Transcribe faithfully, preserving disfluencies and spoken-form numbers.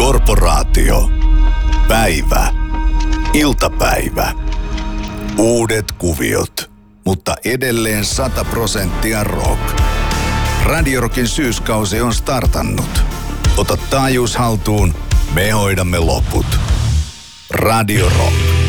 Korporaatio. Päivä. Iltapäivä. Uudet kuviot, mutta edelleen sata prosenttia rock. Radio Rockin syyskausi on startannut. Ota taajuus haltuun, me hoidamme loput. Radio Rock.